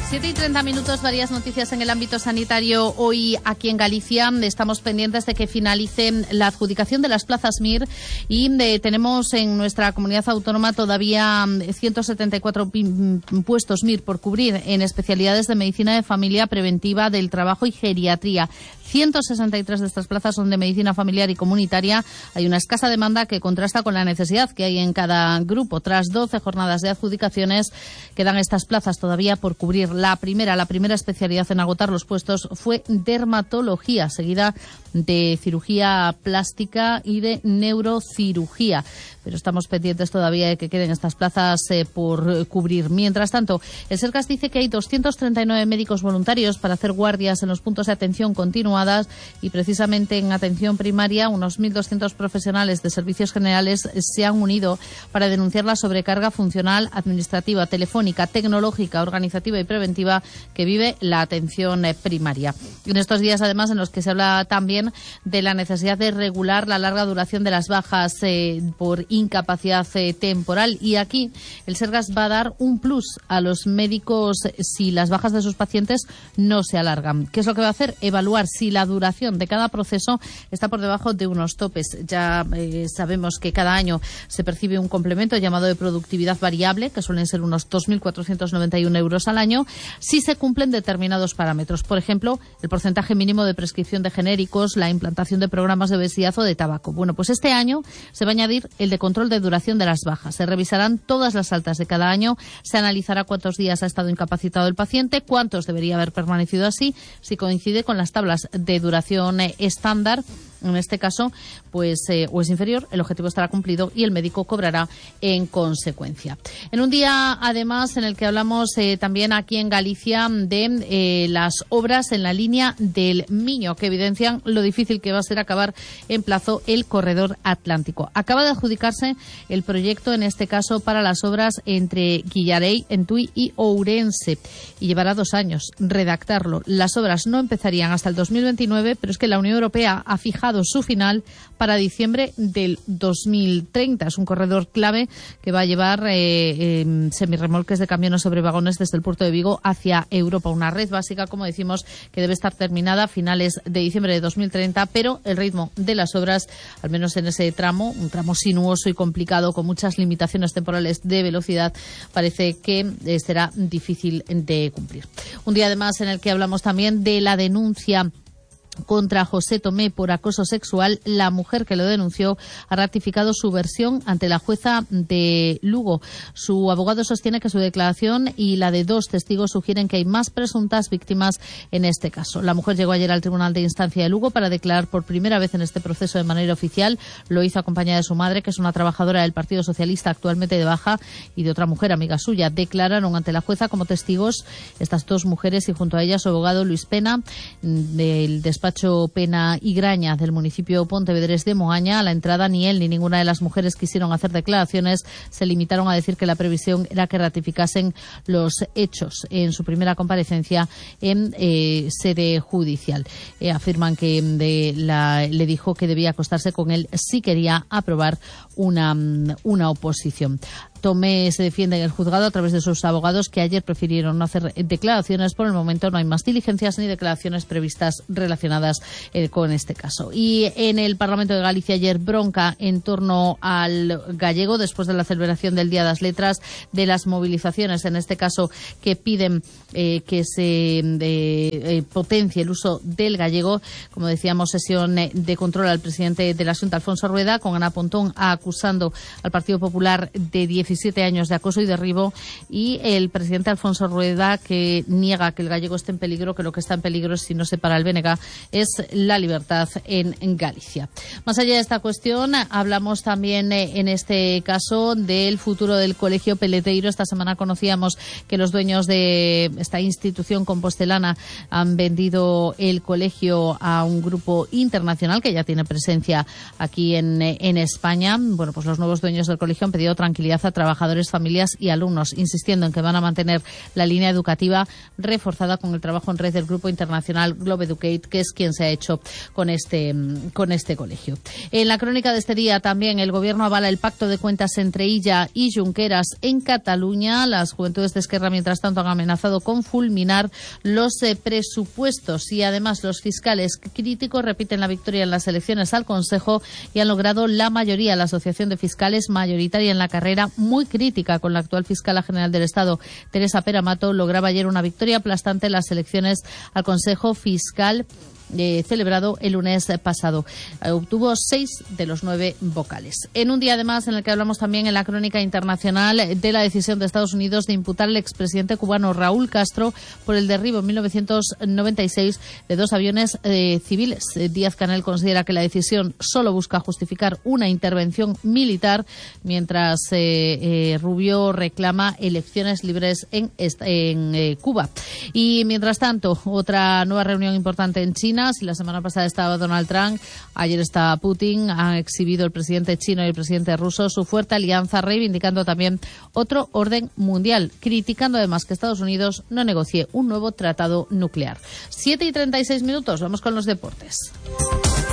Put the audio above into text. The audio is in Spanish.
7:30, varias noticias en el ámbito sanitario hoy aquí en Galicia. Estamos pendientes de que finalice la adjudicación de las plazas MIR y tenemos en nuestra comunidad autónoma todavía 174 puestos MIR por cubrir en especialidades de medicina de familia, preventiva del trabajo y geriatría. 163 de estas plazas son de medicina familiar y comunitaria. Hay una escasa demanda que contrasta con la necesidad que hay en cada grupo. Tras 12 jornadas de adjudicaciones, quedan estas plazas todavía por cubrir. La primera especialidad en agotar los puestos fue dermatología, seguida de cirugía plástica y de neurocirugía. Pero estamos pendientes todavía de que queden estas plazas por cubrir. Mientras tanto, el Sergas dice que hay 239 médicos voluntarios para hacer guardias en los puntos de atención continuadas y precisamente en atención primaria unos 1.200 profesionales de servicios generales se han unido para denunciar la sobrecarga funcional, administrativa, telefónica, tecnológica, organizativa y preventiva que vive la atención primaria. En estos días, además, en los que se habla también de la necesidad de regular la larga duración de las bajas por incapacidad temporal, y aquí el Sergas va a dar un plus a los médicos si las bajas de sus pacientes no se alargan. ¿Qué es lo que va a hacer? Evaluar si la duración de cada proceso está por debajo de unos topes. Ya sabemos que cada año se percibe un complemento llamado de productividad variable, que suelen ser unos 2.491 euros al año, si se cumplen determinados parámetros. Por ejemplo, el porcentaje mínimo de prescripción de genéricos, la implantación de programas de obesidad o de tabaco. Bueno, pues este año se va a añadir el de control de duración de las bajas. Se revisarán todas las altas de cada año, se analizará cuántos días ha estado incapacitado el paciente, cuántos debería haber permanecido así, si coincide con las tablas de duración estándar. En este caso, pues o es inferior, el objetivo estará cumplido y el médico cobrará en consecuencia. En un día, además, en el que hablamos también aquí en Galicia de las obras en la línea del Miño, que evidencian lo difícil que va a ser acabar en plazo el corredor atlántico. Acaba de adjudicarse el proyecto, en este caso, para las obras entre Guillarey, Entuy y Ourense, y llevará 2 años redactarlo. Las obras no empezarían hasta el 2029, pero es que la Unión Europea ha fijado su final para diciembre del 2030. Es un corredor clave que va a llevar semirremolques de camiones sobre vagones desde el puerto de Vigo hacia Europa. Una red básica, como decimos, que debe estar terminada a finales de diciembre de 2030, pero el ritmo de las obras, al menos en ese tramo, un tramo sinuoso y complicado con muchas limitaciones temporales de velocidad, parece que será difícil de cumplir. Un día además en el que hablamos también de la denuncia contra José Tomé por acoso sexual. La mujer que lo denunció ha ratificado su versión ante la jueza de Lugo. Su abogado sostiene que su declaración y la de 2 testigos sugieren que hay más presuntas víctimas en este caso. La mujer llegó ayer al Tribunal de Instancia de Lugo para declarar por primera vez en este proceso de manera oficial. Lo hizo acompañada de su madre, que es una trabajadora del Partido Socialista actualmente de baja, y de otra mujer amiga suya. Declararon ante la jueza como testigos estas 2 mujeres y junto a ellas su abogado Luis Pena, del despacho Pena y Graña del municipio pontevedrés de Moaña. A la entrada ni él ni ninguna de las mujeres quisieron hacer declaraciones, se limitaron a decir que la previsión era que ratificasen los hechos en su primera comparecencia en sede judicial. Afirman que le dijo que debía acostarse con él si quería aprobar una oposición. Tomé se defiende en el juzgado a través de sus abogados, que ayer prefirieron no hacer declaraciones. Por el momento no hay más diligencias ni declaraciones previstas relacionadas con este caso. Y en el Parlamento de Galicia ayer bronca en torno al gallego después de la celebración del Día de las Letras, de las movilizaciones, en este caso, que piden que se potencie el uso del gallego. Como decíamos, sesión de control al presidente de la Xunta, Alfonso Rueda, con Ana Pontón acusando al Partido Popular de 17 años de acoso y derribo, y el presidente Alfonso Rueda, que niega que el gallego esté en peligro, que lo que está en peligro, si no se para el BNG, es la libertad en Galicia. Más allá de esta cuestión, hablamos también en este caso del futuro del Colegio Peleteiro. Esta semana conocíamos que los dueños de esta institución compostelana han vendido el colegio a un grupo internacional que ya tiene presencia aquí en España. bueno, pues los nuevos dueños del colegio han pedido tranquilidad a trabajadores, familias y alumnos, insistiendo en que van a mantener la línea educativa reforzada con el trabajo en red del grupo internacional Globe Educate, que es quien se ha hecho con este colegio. En la crónica de este día también el Gobierno avala el pacto de cuentas entre Illa y Junqueras en Cataluña. Las juventudes de Esquerra, mientras tanto, han amenazado con fulminar los presupuestos y además los fiscales críticos repiten la victoria en las elecciones al Consejo y han logrado la mayoría. La Asociación de Fiscales, mayoritaria en la carrera, muy crítica con la actual fiscala general del Estado, Teresa Peramato, lograba ayer una victoria aplastante en las elecciones al Consejo Fiscal celebrado el lunes pasado. Obtuvo 6 de los 9 vocales. En un día además en el que hablamos también en la crónica internacional de la decisión de Estados Unidos de imputar al expresidente cubano Raúl Castro por el derribo en 1996 de 2 aviones civiles. Díaz-Canel considera que la decisión solo busca justificar una intervención militar, mientras Rubio reclama elecciones libres en Cuba. Y mientras tanto, otra nueva reunión importante en China. Si la semana pasada estaba Donald Trump, ayer está Putin. Han exhibido el presidente chino y el presidente ruso su fuerte alianza, reivindicando también otro orden mundial, criticando además que Estados Unidos no negocie un nuevo tratado nuclear. 7:36 minutos, vamos con los deportes.